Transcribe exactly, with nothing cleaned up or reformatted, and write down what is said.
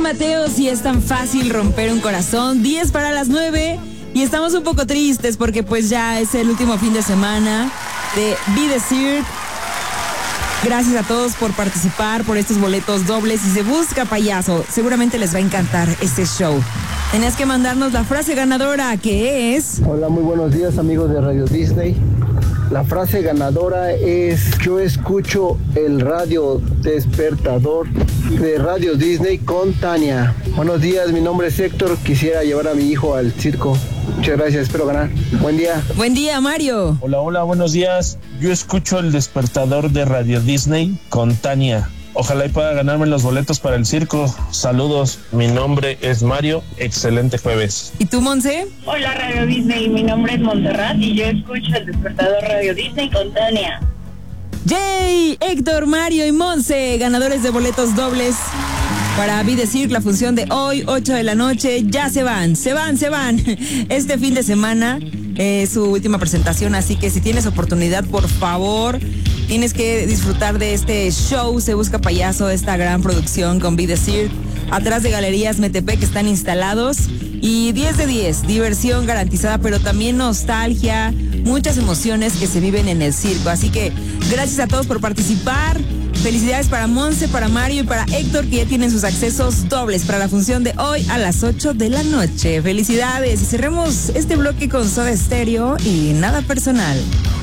Mateo, si es tan fácil romper un corazón. diez para las nueve y estamos un poco tristes porque pues ya es el último fin de semana de Be The Cirque. Gracias a todos por participar, por estos boletos dobles y Se Busca Payaso. Seguramente les va a encantar este show. Tenías que mandarnos la frase ganadora, que es... Hola, muy buenos días, amigos de Radio Disney. La frase ganadora es: yo escucho el radio despertador de Radio Disney con Tania. Buenos días, mi nombre es Héctor, quisiera llevar a mi hijo al circo. Muchas gracias, espero ganar. Buen día. Buen día, Mario. Hola, hola, buenos días. Yo escucho el despertador de Radio Disney con Tania. Ojalá y pueda ganarme los boletos para el circo. Saludos, mi nombre es Mario. Excelente jueves. ¿Y tú, Monse? Hola, Radio Disney, mi nombre es Montserrat y yo escucho el despertador Radio Disney con Tania. Jay, Héctor, Mario y Monse, ganadores de boletos dobles para Be The Cirque, la función de hoy, ocho de la noche. Ya se van, se van, se van. Este fin de semana es su última presentación, así que si tienes oportunidad, por favor, tienes que disfrutar de este show Se Busca Payaso, esta gran producción con Be The Cirque. Atrás de Galerías Metepec están instalados y diez de diez, diversión garantizada, pero también nostalgia, muchas emociones que se viven en el circo. Así que gracias a todos por participar. Felicidades para Monse, para Mario y para Héctor, que ya tienen sus accesos dobles para la función de hoy a las ocho de la noche. Felicidades y cerremos este bloque con Soda Stereo y Nada Personal.